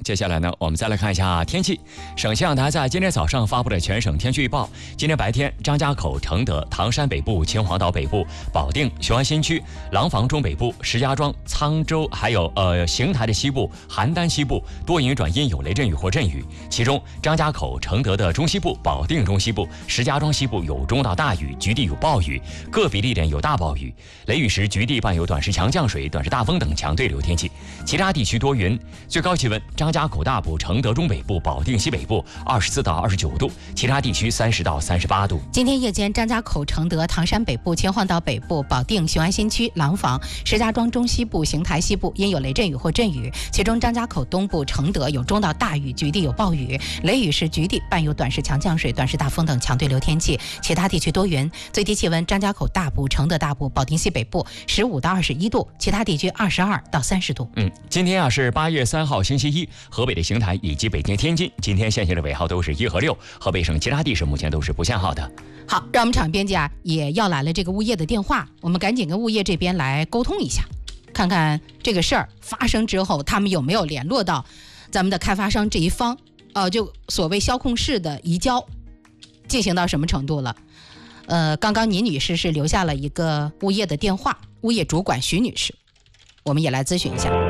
接下来呢，我们再来看一下天气。省气象台在今天早上发布的全省天气预报，今天白天，张家口、承德、唐山北部、秦皇岛北部、保定、雄安新区、廊坊中北部、石家庄、沧州，还有邢台的西部、邯郸西部多云转阴，有雷阵雨或阵雨。其中，张家口、承德的中西部、保定中西部、石家庄西部有中到大雨，局地有暴雨，个别地点有大暴雨。雷雨时，局地伴有短时强降水、短时大风等强对流天气。其他地区多云，最高气温张家口大部、承德中北部、保定西北部24到29度，其他地区30到38度。 今天夜间，张家口、承德、唐山北部、秦皇岛北部、保定、雄安新区、廊坊、石家庄中西部、邢台西部因有雷阵雨或阵雨，其中张家口东部、承德有中到大雨，局地有暴雨，雷雨时局地伴有短时强降水、短时大风等强对流天气。其他地区多云，最低气温张家口大部、承德大部、保定西北部15到21度，其他地区22到30度。 今天是8月3号星期一，河北的邢台以及北京、天津今天限行的尾号都是1和6，河北省其他地市目前都是不限号的。 好，让我们场编辑也要来了这个物业的电话，我们赶紧跟物业这边来沟通一下，看看这个事儿发生之后他们有没有联络到咱们的开发商这一方，就所谓消控室的移交进行到什么程度了。刚刚倪女士是留下了一个物业的电话，物业主管徐女士，我们也来咨询一下。